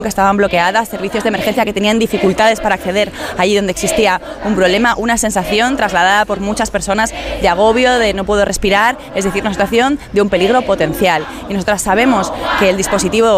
que estaban bloqueadas, servicios de emergencia que tenían dificultades para acceder allí donde existía un problema, una sensación trasladada por muchas personas de agobio, de no puedo respirar, es decir, una situación de un peligro potencial. Y nosotras sabemos que el dispositivo